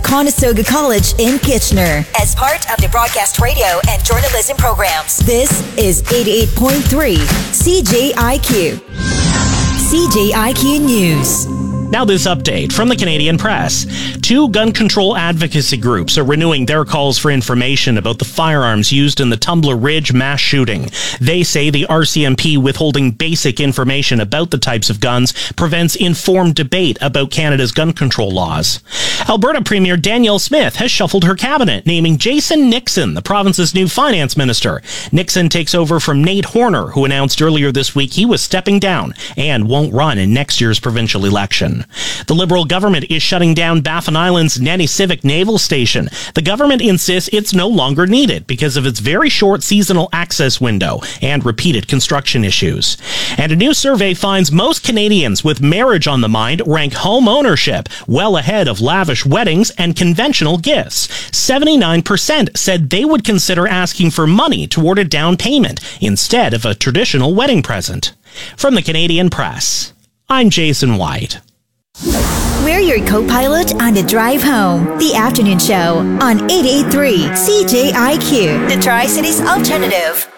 Conestoga College in Kitchener as part of the broadcast radio and journalism programs. This is 88.3 CJIQ. CJIQ News. Now this update from the Canadian Press. 2 gun control advocacy groups are renewing their calls for information about the firearms used in the Tumbler Ridge mass shooting. They say the RCMP withholding basic information about the types of guns prevents informed debate about Canada's gun control laws. Alberta Premier Danielle Smith has shuffled her cabinet, naming Jason Nixon the province's new finance minister. Nixon takes over from Nate Horner, who announced earlier this week he was stepping down and won't run in next year's provincial election. The Liberal government is shutting down Baffin Island's Nanisivik Naval Station. The government insists it's no longer needed because of its very short seasonal access window and repeated construction issues. And a new survey finds most Canadians with marriage on the mind rank home ownership well ahead of lavish weddings and conventional gifts. 79% said they would consider asking for money toward a down payment instead of a traditional wedding present. From the Canadian Press, I'm Jason White. We're your co-pilot on the drive home. The afternoon show on 88.3 CJIQ, the Tri-Cities Alternative.